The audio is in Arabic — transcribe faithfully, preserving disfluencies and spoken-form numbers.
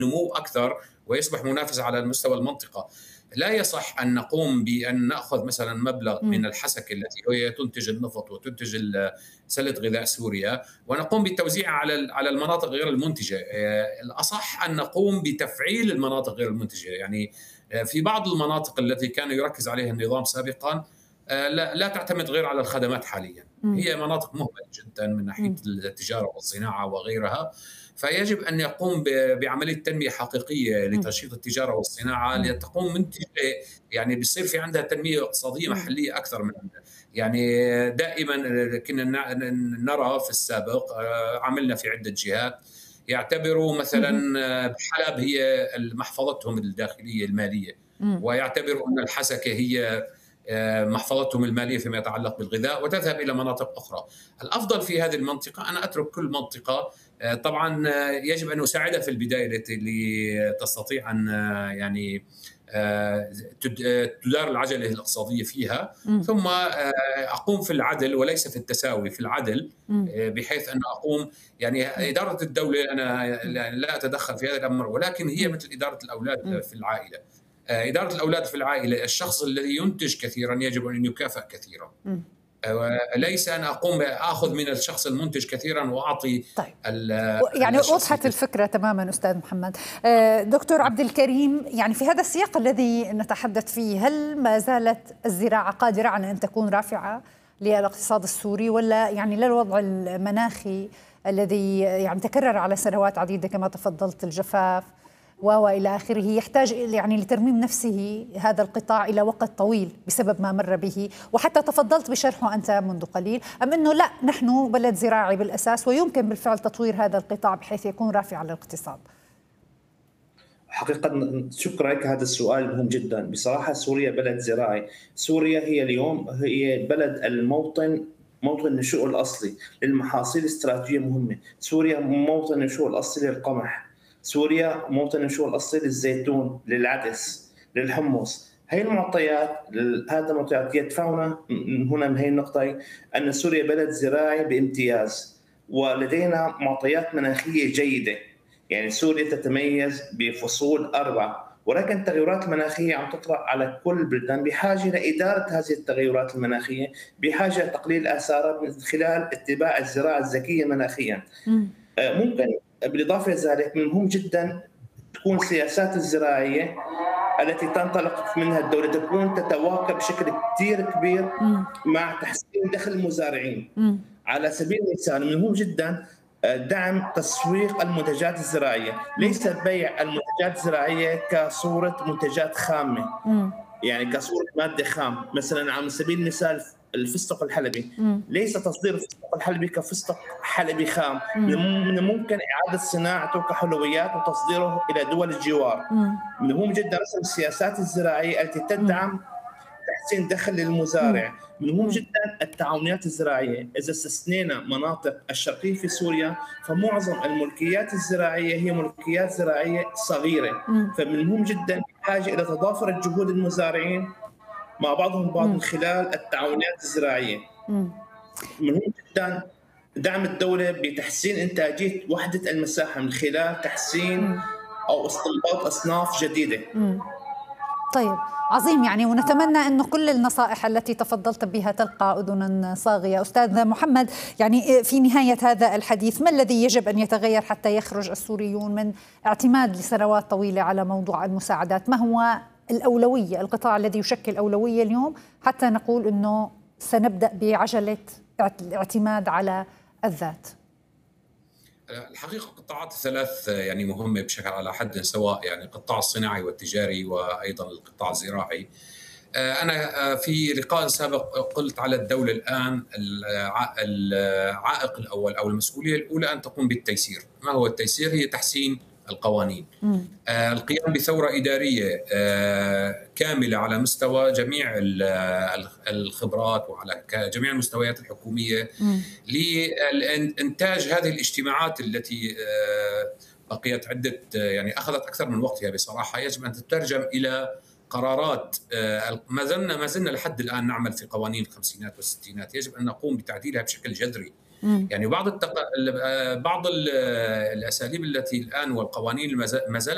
نمو أكثر ويصبح منافس على المستوى المنطقة. لا يصح أن نقوم بأن نأخذ مثلا مبلغ من الحسكة التي هي تنتج النفط وتنتج سلة غذاء سوريا ونقوم بالتوزيعها على على المناطق غير المنتجة. الأصح أن نقوم بتفعيل المناطق غير المنتجة. يعني في بعض المناطق التي كان يركز عليها النظام سابقا لا, لا تعتمد غير على الخدمات حاليا. هي مناطق مهمة جدا من ناحية التجارة والصناعة وغيرها، فيجب أن يقوم بعملية تنمية حقيقية لتنشيط التجارة والصناعة لتقوم منتجة، يعني بيصير في عندها تنمية اقتصادية محلية أكثر من يعني دائما كنا نرى في السابق. عملنا في عدة جهات يعتبروا مثلا حلب هي محفظتهم الداخلية المالية، ويعتبروا أن الحسكة هي محفظتهم المالية فيما يتعلق بالغذاء، وتذهب إلى مناطق أخرى. الأفضل في هذه المنطقة أنا أترك كل منطقة، طبعا يجب أن نساعدها في البداية لتستطيع أن يعني تدار العجلة الاقتصادية فيها، ثم أقوم في العدل وليس في التساوي، في العدل، بحيث أن أقوم يعني إدارة الدولة. أنا لا أتدخل في هذا الأمر، ولكن هي مثل إدارة الأولاد في العائلة. إدارة الأولاد في العائلة، الشخص الذي ينتج كثيرا يجب أن يكافئ كثيرا، ليس أن أقوم أخذ من الشخص المنتج كثيرا وأعطي. طيب. يعني وضحت الفكرة تماما أستاذ محمد. دكتور عبد الكريم، يعني في هذا السياق الذي نتحدث فيه، هل ما زالت الزراعة قادرة على أن تكون رافعة للاقتصاد السوري، ولا يعني للوضع المناخي الذي يعني تكرر على سنوات عديدة كما تفضلت، الجفاف وإلى آخره، يحتاج يعني لترميم نفسه هذا القطاع إلى وقت طويل بسبب ما مر به، وحتى تفضلت بشرحه أنت منذ قليل، أم أنه لا، نحن بلد زراعي بالأساس ويمكن بالفعل تطوير هذا القطاع بحيث يكون رافع للاقتصاد؟ حقيقة شكرا لك، هذا السؤال مهم جدا. بصراحة سوريا بلد زراعي، سوريا هي اليوم هي بلد الموطن، موطن النشوء الأصلي للمحاصيل الاستراتيجية مهمة. سوريا موطن النشوء الأصلي للقمح، سوريا موطن النشوء الأصلي للزيتون، للعدس، للحمص. هي المعطيات، هذه المعطيات يدفعنا هنا من هي النقطة أن سوريا بلد زراعي بامتياز، ولدينا معطيات مناخية جيدة. يعني سوريا تتميز بفصول أربعة، ولكن التغيرات المناخية عم تطرأ على كل البلدان، بحاجة لإدارة هذه التغيرات المناخية، بحاجة لتقليل آثارها من خلال اتباع الزراعة الذكية مناخيا. ممكن بالإضافة لذلك من المهم جدا تكون السياسات الزراعية التي تنطلق منها الدولة تكون تتواكب بشكل كثير كبير مع تحسين دخل المزارعين. على سبيل المثال من المهم جدا دعم تسويق المنتجات الزراعية، ليس بيع المنتجات الزراعية كصورة منتجات خامة، يعني كصورة مادة خام. مثلا على سبيل المثال الفستق الحلبي، ليس تصدير الفستق الحلبي كفستق حلبي خام، من الممكن إعادة صناعته كحلويات وتصديره إلى دول الجوار. من المهم جدا رسم السياسات الزراعية التي تدعم تحسين دخل للمزارع. من المهم جدا التعاونيات الزراعية. إذا استثنينا مناطق الشرقية في سوريا فمعظم الملكيات الزراعية هي ملكيات زراعية صغيرة، فمن المهم جدا بحاجة إلى تضافر الجهود المزارعين مع بعضهم البعض من خلال التعاونيات الزراعية. مهم جدا دعم الدولة بتحسين إنتاجية وحدة المساحة من خلال تحسين أو استنباط أصناف جديدة. طيب عظيم، يعني ونتمنى أنه كل النصائح التي تفضلت بها تلقى أذنا صاغية. أستاذ محمد، يعني في نهاية هذا الحديث، ما الذي يجب أن يتغير حتى يخرج السوريون من اعتماد لسنوات طويلة على موضوع المساعدات؟ ما هو الأولوية، القطاع الذي يشكل أولوية اليوم حتى نقول أنه سنبدأ بعجلة الاعتماد على الذات؟ الحقيقة القطاعات الثلاث يعني مهمة بشكل على حد سواء، يعني القطاع الصناعي والتجاري وأيضا القطاع الزراعي. أنا في لقاء سابق قلت على الدولة الآن العائق الأول أو المسؤولية الأولى أن تقوم بالتيسير. ما هو التيسير؟ هي تحسين القوانين، آه، القيام بثورة إدارية آه، كاملة على مستوى جميع الخبرات وعلى جميع المستويات الحكومية لإنتاج هذه الاجتماعات التي آه، بقيت عدة يعني أخذت أكثر من وقتها بصراحة. يجب أن تترجم إلى قرارات. ما زلنا ما زلنا لحد الآن نعمل في قوانين الخمسينات والستينات، يجب أن نقوم بتعديلها بشكل جذري. يعني بعض التق... بعض الأساليب التي الآن والقوانين ما زالت